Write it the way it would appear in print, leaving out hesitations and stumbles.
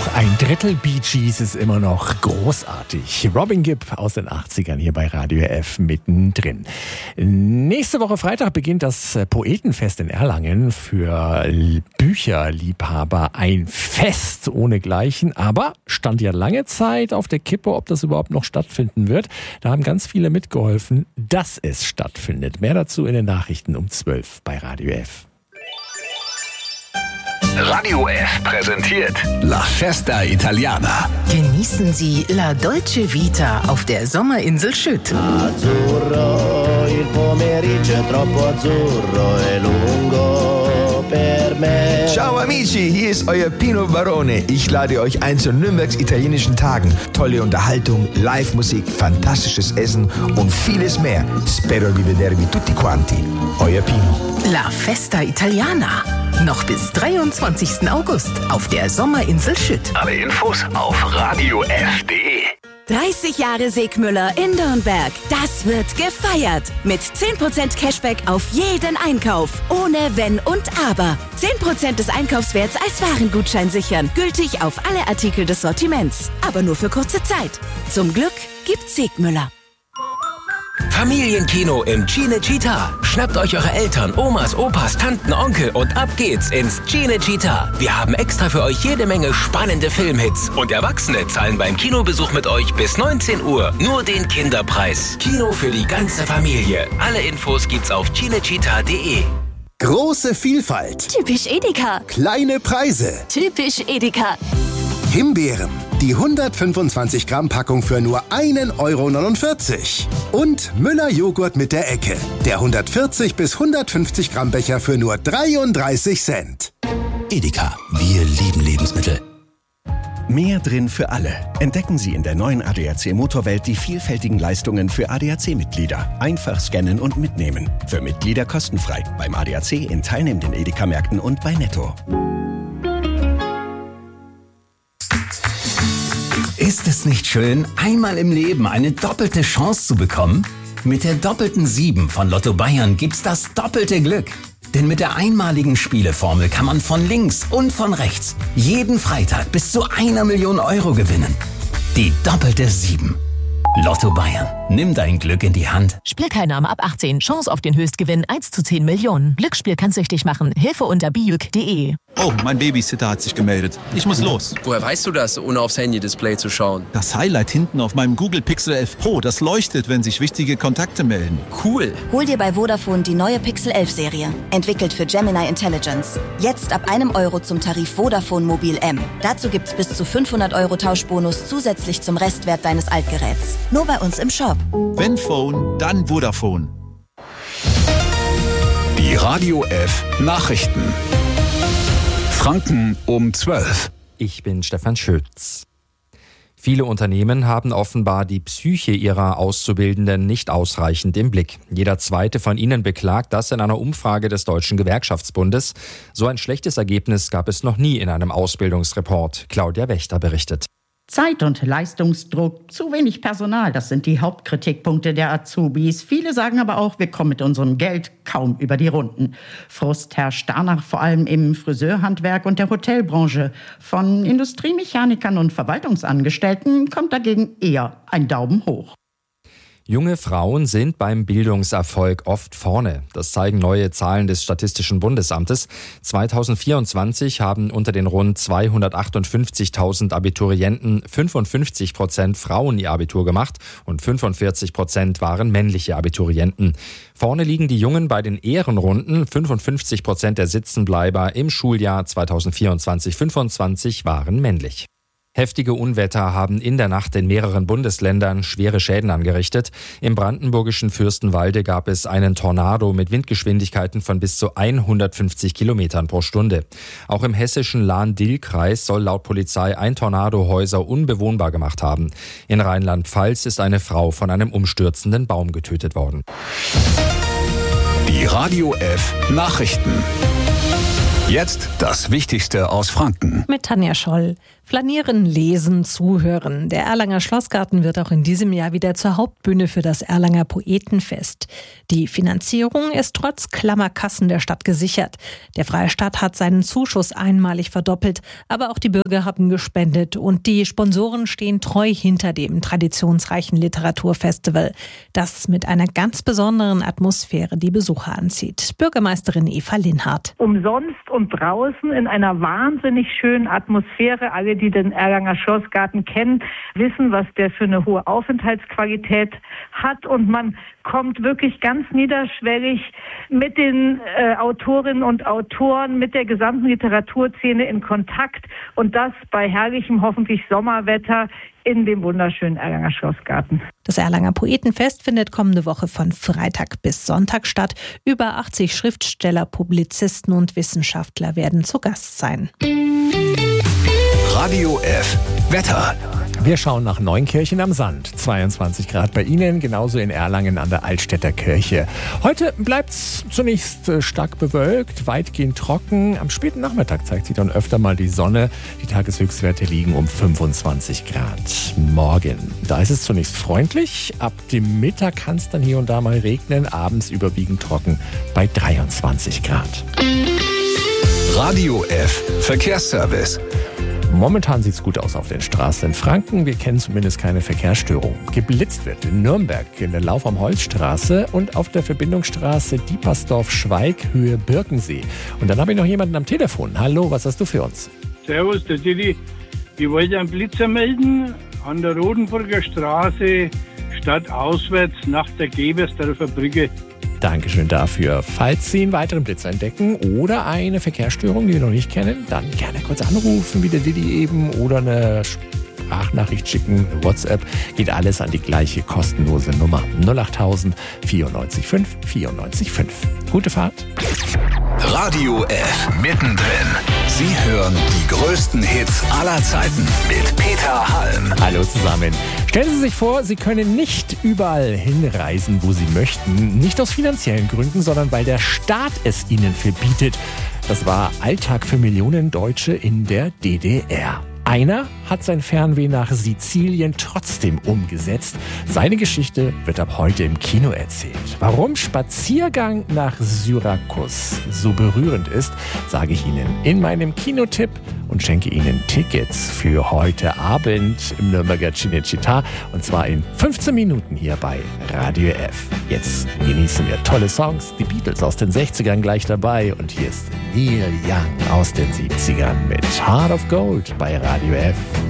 Auch ein Drittel Bee Gees ist immer noch großartig. Robin Gibb aus den 80ern hier bei Radio F mittendrin. Nächste Woche Freitag beginnt das Poetenfest in Erlangen. Für Bücherliebhaber ein Fest ohnegleichen. Aber stand ja lange Zeit auf der Kippe, ob das überhaupt noch stattfinden wird. Da haben ganz viele mitgeholfen, dass es stattfindet. Mehr dazu in den Nachrichten um 12 bei Radio F. Radio F präsentiert La Festa Italiana. Genießen Sie La Dolce Vita auf der Sommerinsel Schütt. Azzurro, il pomeriggio è troppo azzurro e lungo per me. Ciao amici, hier ist euer Pino Barone. Ich lade euch ein zu Nürnbergs italienischen Tagen. Tolle Unterhaltung, Live-Musik, fantastisches Essen und vieles mehr. Spero di vedervi tutti quanti. Euer Pino. La Festa Italiana. Noch bis 23. August auf der Sommerinsel Schütt. Alle Infos auf radiof.de. 30 Jahre Segmüller in Nürnberg. Das wird gefeiert. Mit 10% Cashback auf jeden Einkauf. Ohne Wenn und Aber. 10% des Einkaufswerts als Warengutschein sichern. Gültig auf alle Artikel des Sortiments. Aber nur für kurze Zeit. Zum Glück gibt's Segmüller. Familienkino im Cinecittà. Schnappt euch eure Eltern, Omas, Opas, Tanten, Onkel und ab geht's ins Cinecittà. Wir haben extra für euch jede Menge spannende Filmhits. Und Erwachsene zahlen beim Kinobesuch mit euch bis 19 Uhr nur den Kinderpreis. Kino für die ganze Familie. Alle Infos gibt's auf cinecittà.de. Große Vielfalt. Typisch Edeka. Kleine Preise. Typisch Edeka. Himbeeren. Die 125 Gramm Packung für nur 1,49 €. Und Müller Joghurt mit der Ecke. Der 140 bis 150 Gramm Becher für nur 33 Cent. Edeka. Wir lieben Lebensmittel. Mehr drin für alle. Entdecken Sie in der neuen ADAC Motorwelt die vielfältigen Leistungen für ADAC-Mitglieder. Einfach scannen und mitnehmen. Für Mitglieder kostenfrei. Beim ADAC in teilnehmenden Edeka-Märkten und bei Netto. Ist es nicht schön, einmal im Leben eine doppelte Chance zu bekommen? Mit der doppelten 7 von Lotto Bayern gibt's das doppelte Glück. Denn mit der einmaligen Spieleformel kann man von links und von rechts jeden Freitag bis zu 1 Million € gewinnen. Die doppelte 7. Lotto Bayern. Nimm dein Glück in die Hand. Spielteilnahme ab 18. Chance auf den Höchstgewinn 1 zu 10 Millionen. Glücksspiel kann süchtig machen. Hilfe unter biuk.de. Oh, mein Babysitter hat sich gemeldet. Ich muss los. Woher weißt du das, ohne aufs Handy-Display zu schauen? Das Highlight hinten auf meinem Google Pixel 11 Pro, das leuchtet, wenn sich wichtige Kontakte melden. Cool. Hol dir bei Vodafone die neue Pixel 11 Serie. Entwickelt für Gemini Intelligence. Jetzt ab 1 € zum Tarif Vodafone Mobil M. Dazu gibt's bis zu 500 € Tauschbonus zusätzlich zum Restwert deines Altgeräts. Nur bei uns im Shop. Wenn Phone, dann Vodafone. Die Radio F Nachrichten. Franken um 12. Ich bin Stefan Schütz. Viele Unternehmen haben offenbar die Psyche ihrer Auszubildenden nicht ausreichend im Blick. Jeder zweite von ihnen beklagt das in einer Umfrage des Deutschen Gewerkschaftsbundes. So ein schlechtes Ergebnis gab es noch nie in einem Ausbildungsreport. Claudia Wächter berichtet. Zeit- und Leistungsdruck, zu wenig Personal, das sind die Hauptkritikpunkte der Azubis. Viele sagen aber auch, wir kommen mit unserem Geld kaum über die Runden. Frust herrscht danach vor allem im Friseurhandwerk und der Hotelbranche. Von Industriemechanikern und Verwaltungsangestellten kommt dagegen eher ein Daumen hoch. Junge Frauen sind beim Bildungserfolg oft vorne. Das zeigen neue Zahlen des Statistischen Bundesamtes. 2024 haben unter den rund 258.000 Abiturienten 55% Frauen ihr Abitur gemacht und 45% waren männliche Abiturienten. Vorne liegen die Jungen bei den Ehrenrunden. 55% der Sitzenbleiber im Schuljahr 2024/25 waren männlich. Heftige Unwetter haben in der Nacht in mehreren Bundesländern schwere Schäden angerichtet. Im brandenburgischen Fürstenwalde gab es einen Tornado mit Windgeschwindigkeiten von bis zu 150 Kilometern pro Stunde. Auch im hessischen Lahn-Dill-Kreis soll laut Polizei ein Tornado Häuser unbewohnbar gemacht haben. In Rheinland-Pfalz ist eine Frau von einem umstürzenden Baum getötet worden. Die Radio F Nachrichten. Jetzt das Wichtigste aus Franken. Mit Tanja Scholl. Flanieren, lesen, zuhören. Der Erlanger Schlossgarten wird auch in diesem Jahr wieder zur Hauptbühne für das Erlanger Poetenfest. Die Finanzierung ist trotz Klammerkassen der Stadt gesichert. Der Freistaat hat seinen Zuschuss einmalig verdoppelt, aber auch die Bürger haben gespendet und die Sponsoren stehen treu hinter dem traditionsreichen Literaturfestival, das mit einer ganz besonderen Atmosphäre die Besucher anzieht. Bürgermeisterin Eva Linhardt. Umsonst und draußen in einer wahnsinnig schönen Atmosphäre. Alle, die den Erlanger Schlossgarten kennen, wissen, was der für eine hohe Aufenthaltsqualität hat, und man kommt wirklich ganz niederschwellig mit den Autorinnen und Autoren, mit der gesamten Literaturszene in Kontakt, und das bei herrlichem, hoffentlich Sommerwetter in dem wunderschönen Erlanger Schlossgarten. Das Erlanger Poetenfest findet kommende Woche von Freitag bis Sonntag statt. Über 80 Schriftsteller, Publizisten und Wissenschaftler werden zu Gast sein. Radio F. Wetter. Wir schauen nach Neunkirchen am Sand. 22 Grad bei Ihnen, genauso in Erlangen an der Altstädter Kirche. Heute bleibt es zunächst stark bewölkt, weitgehend trocken. Am späten Nachmittag zeigt sich dann öfter mal die Sonne. Die Tageshöchstwerte liegen um 25 Grad. Morgen, da ist es zunächst freundlich. Ab dem Mittag kann es dann hier und da mal regnen. Abends überwiegend trocken bei 23 Grad. Radio F. Verkehrsservice. Momentan sieht es gut aus auf den Straßen in Franken. Wir kennen zumindest keine Verkehrsstörung. Geblitzt wird in Nürnberg in der Lauf am Holzstraße und auf der Verbindungsstraße Diepersdorf-Schweig, Höhe Birkensee. Und dann habe ich noch jemanden am Telefon. Hallo, was hast du für uns? Servus, der Didi. Ich wollte einen Blitzer melden an der Rodenburger Straße, stadtauswärts nach der Gebersdorfer Brücke. Dankeschön dafür. Falls Sie einen weiteren Blitzer entdecken oder eine Verkehrsstörung, die wir noch nicht kennen, dann gerne kurz anrufen, wie der Didi eben, oder eine Sprachnachricht schicken, WhatsApp. Geht alles an die gleiche kostenlose Nummer 08000 94 5 94 5. Gute Fahrt. Radio F. Mittendrin. Sie hören die größten Hits aller Zeiten mit Peter Halm. Hallo zusammen. Stellen Sie sich vor, Sie können nicht überall hinreisen, wo Sie möchten. Nicht aus finanziellen Gründen, sondern weil der Staat es Ihnen verbietet. Das war Alltag für Millionen Deutsche in der DDR. Einer hat sein Fernweh nach Sizilien trotzdem umgesetzt. Seine Geschichte wird ab heute im Kino erzählt. Warum Spaziergang nach Syrakus so berührend ist, sage ich Ihnen in meinem Kinotipp und schenke Ihnen Tickets für heute Abend im Nürnberger Cinecittà, und zwar in 15 Minuten hier bei Radio F. Jetzt genießen wir tolle Songs, die Beatles aus den 60ern gleich dabei, und hier ist Neil Young aus den 70ern mit Heart of Gold bei Radio F.